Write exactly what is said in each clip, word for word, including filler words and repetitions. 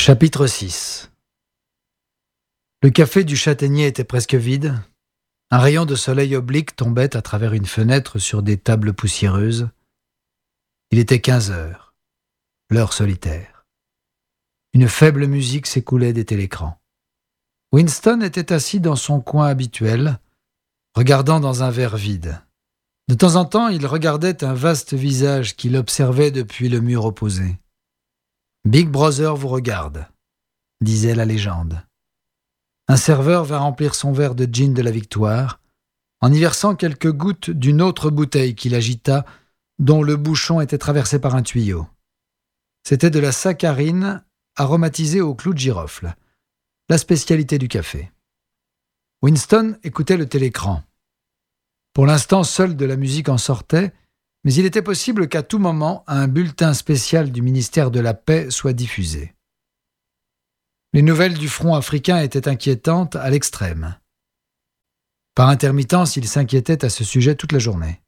Chapitre six. Le café du Châtaignier était presque vide. Un rayon de soleil oblique tombait à travers une fenêtre sur des tables poussiéreuses. Il était quinze heures, l'heure solitaire. Une faible musique s'écoulait des télécrans. Winston était assis dans son coin habituel, regardant dans un verre vide. De temps en temps, il regardait un vaste visage qu'il observait depuis le mur opposé. « Big Brother vous regarde », disait la légende. Un serveur vint remplir son verre de gin de la Victoire, en y versant quelques gouttes d'une autre bouteille qu'il agita, dont le bouchon était traversé par un tuyau. C'était de la saccharine aromatisée au clou de girofle, la spécialité du café. Winston écoutait le télécran. Pour l'instant, seule de la musique en sortait, mais il était possible qu'à tout moment, un bulletin spécial du ministère de la Paix soit diffusé. Les nouvelles du front africain étaient inquiétantes à l'extrême. Par intermittence, il s'inquiétait à ce sujet toute la journée.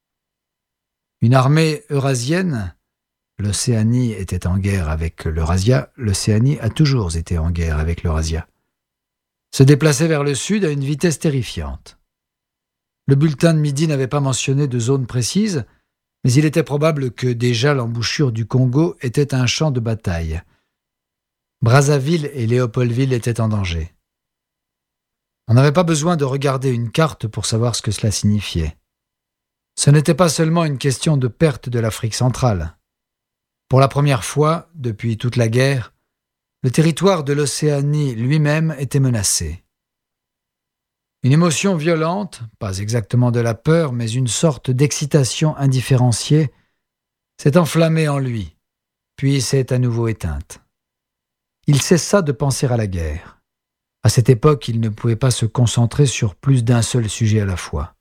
Une armée eurasienne, l'Océanie était en guerre avec l'Eurasia, l'Océanie a toujours été en guerre avec l'Eurasia, se déplaçait vers le sud à une vitesse terrifiante. Le bulletin de midi n'avait pas mentionné de zone précise, mais il était probable que déjà l'embouchure du Congo était un champ de bataille. Brazzaville et Léopoldville étaient en danger. On n'avait pas besoin de regarder une carte pour savoir ce que cela signifiait. Ce n'était pas seulement une question de perte de l'Afrique centrale. Pour la première fois, depuis toute la guerre, le territoire de l'Océanie lui-même était menacé. Une émotion violente, pas exactement de la peur, mais une sorte d'excitation indifférenciée, s'est enflammée en lui, puis s'est à nouveau éteinte. Il cessa de penser à la guerre. À cette époque, il ne pouvait pas se concentrer sur plus d'un seul sujet à la fois.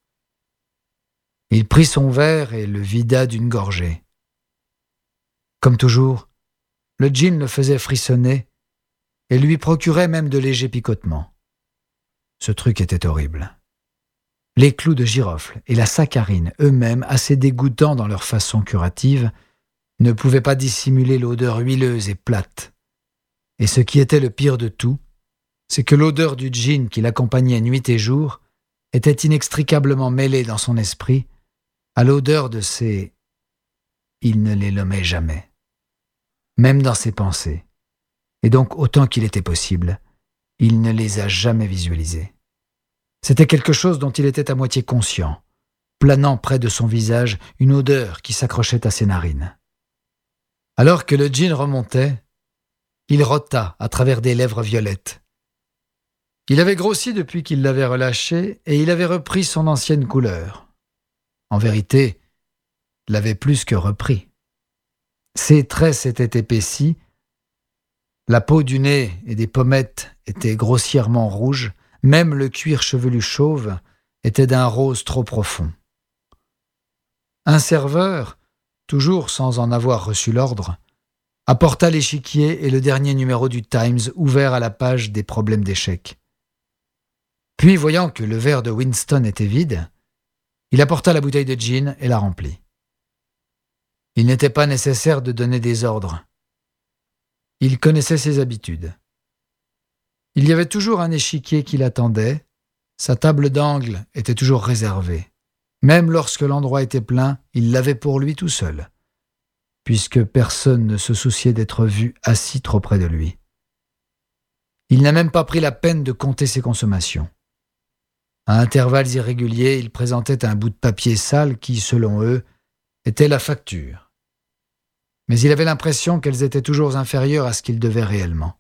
Il prit son verre et le vida d'une gorgée. Comme toujours, le gin le faisait frissonner et lui procurait même de légers picotements. Ce truc était horrible. Les clous de girofle et la saccharine, eux-mêmes assez dégoûtants dans leur façon curative, ne pouvaient pas dissimuler l'odeur huileuse et plate. Et ce qui était le pire de tout, c'est que l'odeur du gin qui l'accompagnait nuit et jour était inextricablement mêlée dans son esprit à l'odeur de ses... Il ne les nommait jamais. Même dans ses pensées. Et donc, autant qu'il était possible, il ne les a jamais visualisés. C'était quelque chose dont il était à moitié conscient, planant près de son visage une odeur qui s'accrochait à ses narines. Alors que le gin remontait, il rota à travers des lèvres violettes. Il avait grossi depuis qu'il l'avait relâché et il avait repris son ancienne couleur. En vérité, il l'avait plus que repris. Ses traits s'étaient épaissis, la peau du nez et des pommettes était grossièrement rouge, même le cuir chevelu chauve était d'un rose trop profond. Un serveur, toujours sans en avoir reçu l'ordre, apporta l'échiquier et le dernier numéro du Times ouvert à la page des problèmes d'échecs. Puis, voyant que le verre de Winston était vide, il apporta la bouteille de gin et la remplit. Il n'était pas nécessaire de donner des ordres. Il connaissait ses habitudes. Il y avait toujours un échiquier qui l'attendait, sa table d'angle était toujours réservée. Même lorsque l'endroit était plein, il l'avait pour lui tout seul, puisque personne ne se souciait d'être vu assis trop près de lui. Il n'a même pas pris la peine de compter ses consommations. À intervalles irréguliers, il présentait un bout de papier sale qui, selon eux, était la facture. Mais il avait l'impression qu'elles étaient toujours inférieures à ce qu'il devait réellement.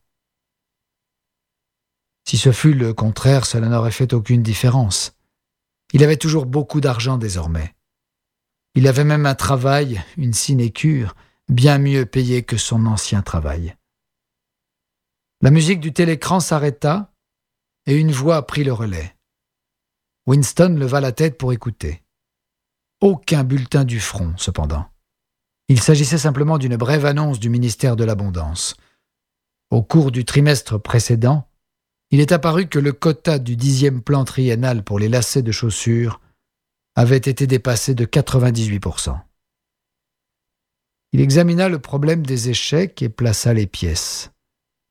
Si ce fut le contraire, cela n'aurait fait aucune différence. Il avait toujours beaucoup d'argent désormais. Il avait même un travail, une sinécure, bien mieux payé que son ancien travail. La musique du télécran s'arrêta et une voix prit le relais. Winston leva la tête pour écouter. Aucun bulletin du front, cependant. Il s'agissait simplement d'une brève annonce du ministère de l'Abondance. Au cours du trimestre précédent, il est apparu que le quota du dixième plan triennal pour les lacets de chaussures avait été dépassé de quatre-vingt-dix-huit pour cent. Il examina le problème des échecs et plaça les pièces.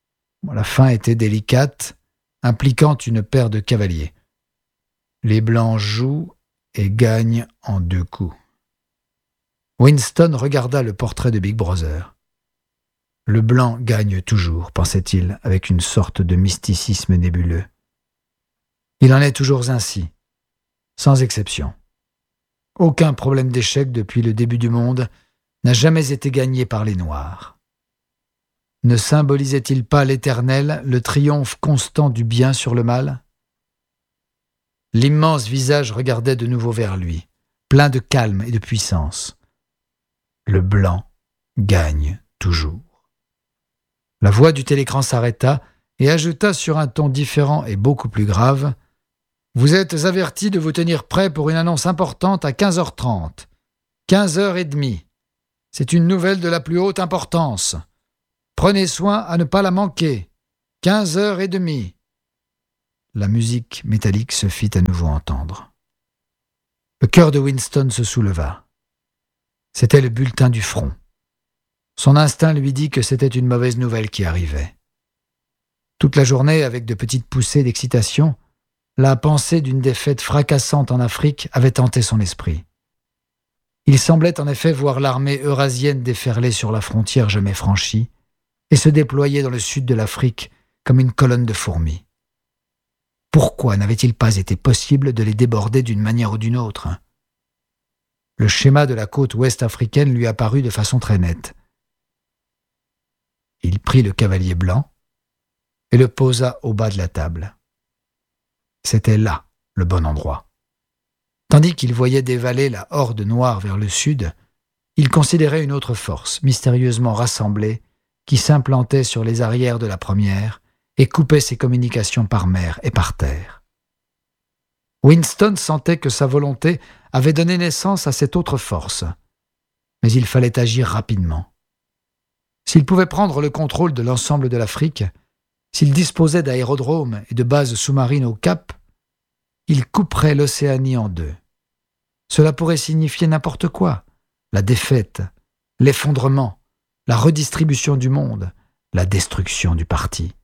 Bon, la fin était délicate, impliquant une paire de cavaliers. Les Blancs jouent et gagnent en deux coups. Winston regarda le portrait de Big Brother. Le blanc gagne toujours, pensait-il, avec une sorte de mysticisme nébuleux. Il en est toujours ainsi, sans exception. Aucun problème d'échec depuis le début du monde n'a jamais été gagné par les Noirs. Ne symbolisait-il pas l'Éternel, le triomphe constant du bien sur le mal ? L'immense visage regardait de nouveau vers lui, plein de calme et de puissance. Le blanc gagne toujours. La voix du télécran s'arrêta et ajouta sur un ton différent et beaucoup plus grave « Vous êtes avertis de vous tenir prêts pour une annonce importante à quinze heures trente. quinze heures trente. C'est une nouvelle de la plus haute importance. Prenez soin à ne pas la manquer. quinze heures trente. » La musique métallique se fit à nouveau entendre. Le cœur de Winston se souleva. C'était le bulletin du front. Son instinct lui dit que c'était une mauvaise nouvelle qui arrivait. Toute la journée, avec de petites poussées d'excitation, la pensée d'une défaite fracassante en Afrique avait tenté son esprit. Il semblait en effet voir l'armée eurasienne déferler sur la frontière jamais franchie et se déployer dans le sud de l'Afrique comme une colonne de fourmis. Pourquoi n'avait-il pas été possible de les déborder d'une manière ou d'une autre ? Le schéma de la côte ouest africaine lui apparut de façon très nette. Il prit le cavalier blanc et le posa au bas de la table. C'était là le bon endroit. Tandis qu'il voyait dévaler la horde noire vers le sud, il considérait une autre force, mystérieusement rassemblée, qui s'implantait sur les arrières de la première et coupait ses communications par mer et par terre. Winston sentait que sa volonté avait donné naissance à cette autre force, mais il fallait agir rapidement. S'il pouvait prendre le contrôle de l'ensemble de l'Afrique, s'il disposait d'aérodromes et de bases sous-marines au Cap, il couperait l'Océanie en deux. Cela pourrait signifier n'importe quoi, la défaite, l'effondrement, la redistribution du monde, la destruction du parti.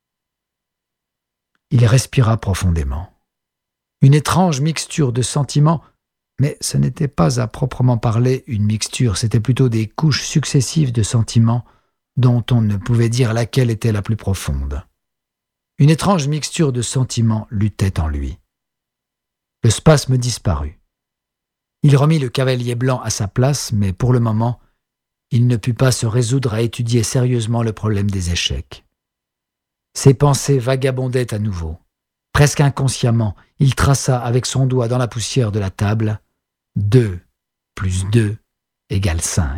Il respira profondément. Une étrange mixture de sentiments, mais ce n'était pas à proprement parler une mixture, c'était plutôt des couches successives de sentiments dont on ne pouvait dire laquelle était la plus profonde. Une étrange mixture de sentiments luttait en lui. Le spasme disparut. Il remit le cavalier blanc à sa place, mais pour le moment, il ne put pas se résoudre à étudier sérieusement le problème des échecs. Ses pensées vagabondaient à nouveau. Presque inconsciemment, il traça avec son doigt dans la poussière de la table « deux plus deux égale cinq ».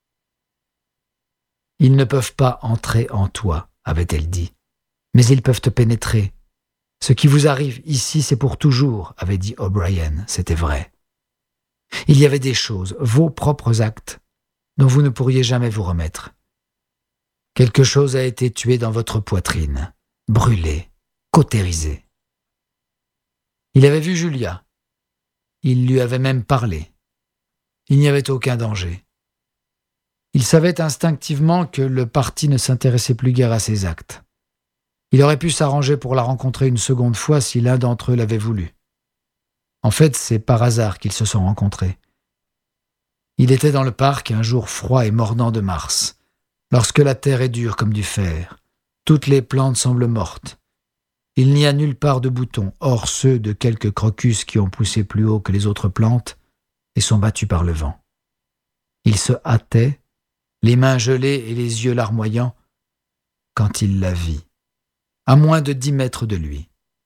« Ils ne peuvent pas entrer en toi », avait-elle dit, « mais ils peuvent te pénétrer. Ce qui vous arrive ici, c'est pour toujours », avait dit O'Brien, c'était vrai. Il y avait des choses, vos propres actes, dont vous ne pourriez jamais vous remettre. Quelque chose a été tué dans votre poitrine, brûlé, cautérisé. Il avait vu Julia. Il lui avait même parlé. Il n'y avait aucun danger. Il savait instinctivement que le parti ne s'intéressait plus guère à ses actes. Il aurait pu s'arranger pour la rencontrer une seconde fois si l'un d'entre eux l'avait voulu. En fait, c'est par hasard qu'ils se sont rencontrés. Il était dans le parc un jour froid et mordant de mars, lorsque la terre est dure comme du fer, toutes les plantes semblent mortes. Il n'y a nulle part de boutons, hors ceux de quelques crocus qui ont poussé plus haut que les autres plantes et sont battus par le vent. Il se hâtait, les mains gelées et les yeux larmoyants, quand il la vit, à moins de dix mètres de lui.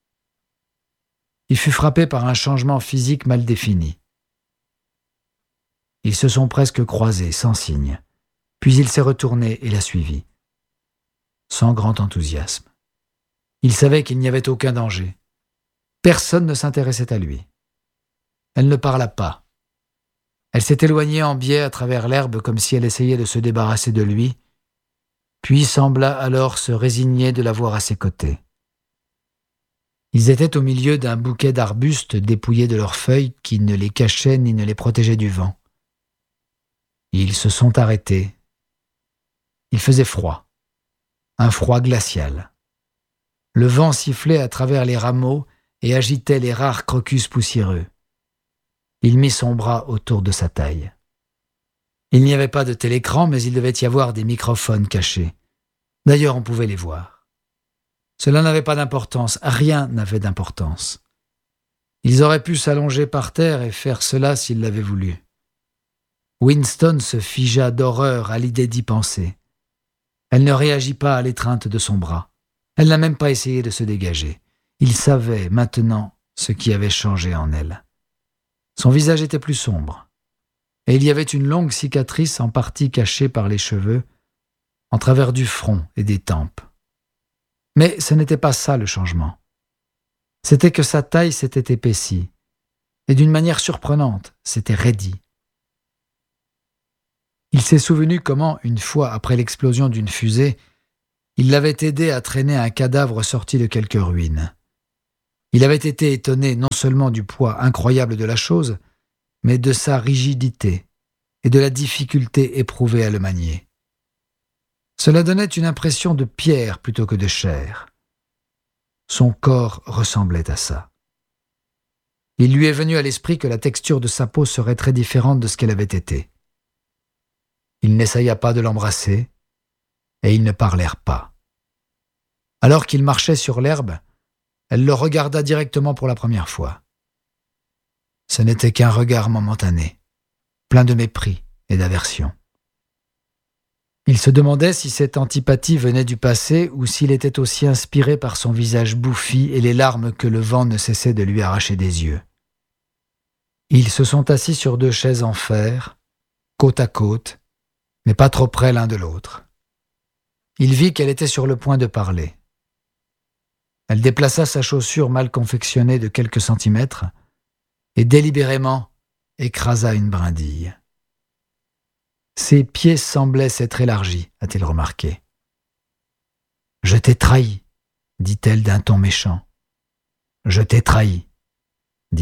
Il fut frappé par un changement physique mal défini. Ils se sont presque croisés, sans signe, puis il s'est retourné et la suivit, sans grand enthousiasme. Il savait qu'il n'y avait aucun danger. Personne ne s'intéressait à lui. Elle ne parla pas. Elle s'est éloignée en biais à travers l'herbe comme si elle essayait de se débarrasser de lui, puis sembla alors se résigner de l'avoir à ses côtés. Ils étaient au milieu d'un bouquet d'arbustes dépouillés de leurs feuilles qui ne les cachaient ni ne les protégeaient du vent. Ils se sont arrêtés. Il faisait froid. un froid glacial. Le vent sifflait à travers les rameaux et agitait les rares crocus poussiéreux. Il mit son bras autour de sa taille. Il n'y avait pas de télécran, mais il devait y avoir des microphones cachés. D'ailleurs, on pouvait les voir. Cela n'avait pas d'importance, rien n'avait d'importance. Ils auraient pu s'allonger par terre et faire cela s'ils l'avaient voulu. Winston se figea d'horreur à l'idée d'y penser. Elle ne réagit pas à l'étreinte de son bras. Elle n'a même pas essayé de se dégager. Il savait maintenant ce qui avait changé en elle. Son visage était plus sombre, et il y avait une longue cicatrice en partie cachée par les cheveux, en travers du front et des tempes. Mais ce n'était pas ça le changement. C'était que sa taille s'était épaissie, et d'une manière surprenante, s'était raidie. Il s'est souvenu comment, une fois après l'explosion d'une fusée, il l'avait aidé à traîner un cadavre sorti de quelques ruines. Il avait été étonné non seulement du poids incroyable de la chose, mais de sa rigidité et de la difficulté éprouvée à le manier. Cela donnait une impression de pierre plutôt que de chair. Son corps ressemblait à ça. Il lui est venu à l'esprit que la texture de sa peau serait très différente de ce qu'elle avait été. Il n'essaya pas de l'embrasser, et ils ne parlèrent pas. Alors qu'il marchait sur l'herbe, elle le regarda directement pour la première fois. Ce n'était qu'un regard momentané, plein de mépris et d'aversion. Il se demandait si cette antipathie venait du passé ou s'il était aussi inspiré par son visage bouffi et les larmes que le vent ne cessait de lui arracher des yeux. Ils se sont assis sur deux chaises en fer, côte à côte, mais pas trop près l'un de l'autre. Il vit qu'elle était sur le point de parler. Elle déplaça sa chaussure mal confectionnée de quelques centimètres et délibérément écrasa une brindille. Ses pieds semblaient s'être élargis, a-t-il remarqué. « Je t'ai trahi, dit-elle d'un ton méchant. « Je t'ai trahi, dit-il. »